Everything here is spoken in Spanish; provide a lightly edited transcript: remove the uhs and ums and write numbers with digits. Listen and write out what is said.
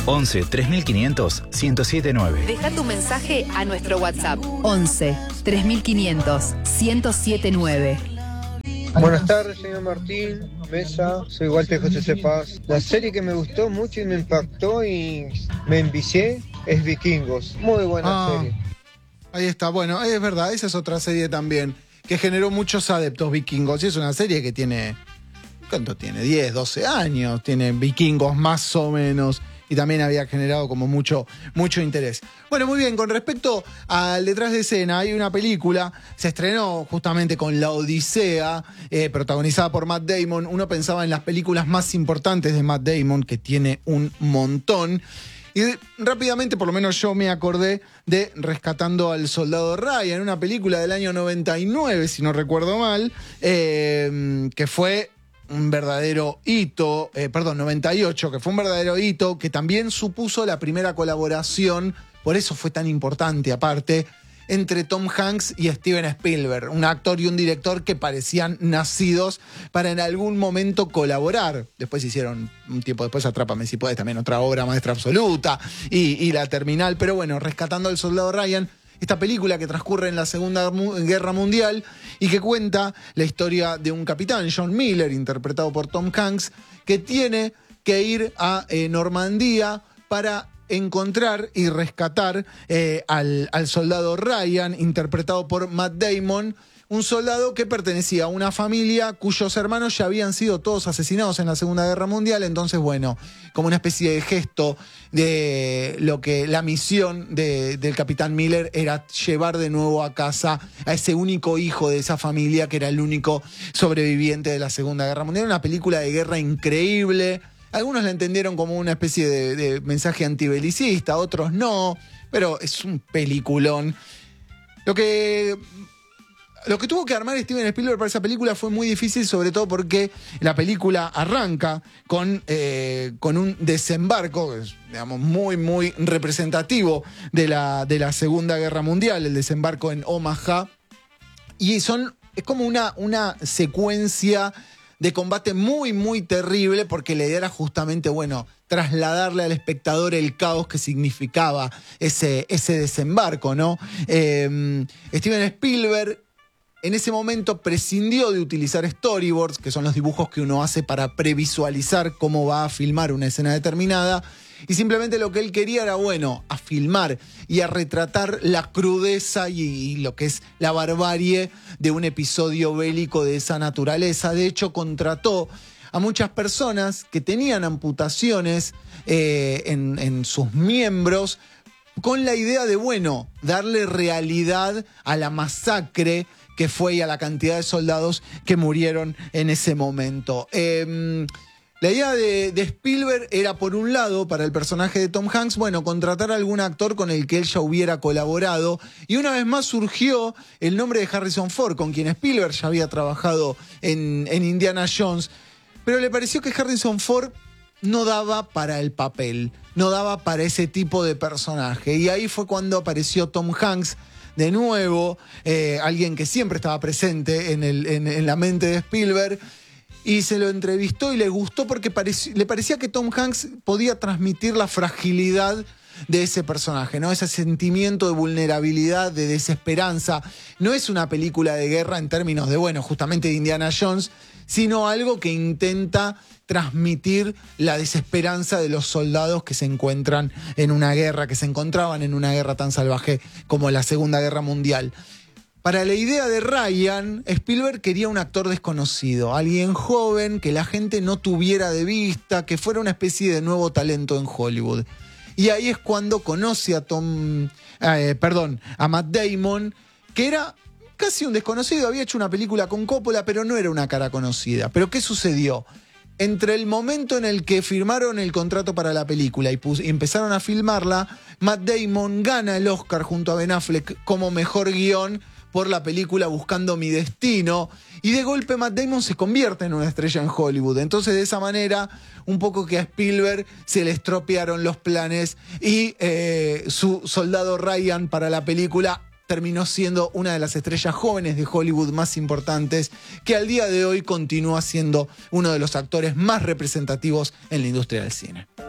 11 3500 1079. Deja tu mensaje a nuestro WhatsApp. 11 3500 1079. Buenas tardes, señor Martín, Mesa, soy Walter José Cepaz. La serie que me gustó mucho y me impactó y me envicié es Vikingos. Muy buena serie. Ahí está, bueno, es verdad, esa es otra serie también que generó muchos adeptos, Vikingos. Y es una serie que tiene, ¿cuánto tiene? 10, 12 años, tiene Vikingos más o menos. Y también había generado como mucho interés. Bueno, muy bien, con respecto al detrás de escena, hay una película, se estrenó justamente con La Odisea, protagonizada por Matt Damon. Uno pensaba en las películas más importantes de Matt Damon, que tiene un montón. Y rápidamente, por lo menos yo me acordé de Rescatando al Soldado Ryan, una película del año 99, si no recuerdo mal, que fue un verdadero hito, 98, que fue un verdadero hito, que también supuso la primera colaboración, por eso fue tan importante aparte, entre Tom Hanks y Steven Spielberg, un actor y un director que parecían nacidos para en algún momento colaborar. Después hicieron, un tiempo después, Atrápame si puedes, también otra obra maestra absoluta, y La Terminal, pero bueno, Rescatando al Soldado Ryan, esta película que transcurre en la Segunda Guerra Mundial y que cuenta la historia de un capitán, John Miller, interpretado por Tom Hanks, que tiene que ir a Normandía para encontrar y rescatar al soldado Ryan, interpretado por Matt Damon, un soldado que pertenecía a una familia cuyos hermanos ya habían sido todos asesinados en la Segunda Guerra Mundial. Entonces, bueno, como una especie de gesto de lo que la misión del capitán Miller era llevar de nuevo a casa a ese único hijo de esa familia que era el único sobreviviente de la Segunda Guerra Mundial. Una película de guerra increíble. Algunos la entendieron como una especie de mensaje antibelicista, otros no, pero es un peliculón. Lo que tuvo que armar Steven Spielberg para esa película fue muy difícil, sobre todo porque la película arranca con un desembarco, digamos, muy, muy representativo de la Segunda Guerra Mundial, el desembarco en Omaha. Y es como una secuencia de combate muy, muy terrible, porque la idea era justamente, bueno, trasladarle al espectador el caos que significaba ese desembarco, ¿no? Steven Spielberg en ese momento prescindió de utilizar storyboards, que son los dibujos que uno hace para previsualizar cómo va a filmar una escena determinada, y simplemente lo que él quería era, bueno, a filmar y a retratar la crudeza y lo que es la barbarie de un episodio bélico de esa naturaleza. De hecho, contrató a muchas personas que tenían amputaciones en sus miembros, con la idea de, bueno, darle realidad a la masacre que fue y a la cantidad de soldados que murieron en ese momento. La idea de Spielberg era, por un lado, para el personaje de Tom Hanks, bueno, contratar a algún actor con el que él ya hubiera colaborado. Y una vez más surgió el nombre de Harrison Ford, con quien Spielberg ya había trabajado en Indiana Jones. Pero le pareció que Harrison Ford no daba para el papel, no daba para ese tipo de personaje. Y ahí fue cuando apareció Tom Hanks, de nuevo, alguien que siempre estaba presente en la mente de Spielberg, y se lo entrevistó y le gustó porque le parecía que Tom Hanks podía transmitir la fragilidad de ese personaje, ¿no? Ese sentimiento de vulnerabilidad, de desesperanza. No es una película de guerra en términos de, bueno, justamente de Indiana Jones, sino algo que intenta transmitir la desesperanza de los soldados que se encuentran en una guerra, que se encontraban en una guerra tan salvaje como la Segunda Guerra Mundial. Para la idea de Ryan, Spielberg quería un actor desconocido, alguien joven que la gente no tuviera de vista, que fuera una especie de nuevo talento en Hollywood. Y ahí es cuando conoce a Matt Damon, que era casi un desconocido, había hecho una película con Coppola, pero no era una cara conocida. ¿Pero qué sucedió? Entre el momento en el que firmaron el contrato para la película y empezaron a filmarla, Matt Damon gana el Oscar junto a Ben Affleck como mejor guión por la película Buscando mi destino, y de golpe Matt Damon se convierte en una estrella en Hollywood. Entonces, de esa manera, un poco que a Spielberg se le estropearon los planes y su soldado Ryan para la película terminó siendo una de las estrellas jóvenes de Hollywood más importantes, que al día de hoy continúa siendo uno de los actores más representativos en la industria del cine.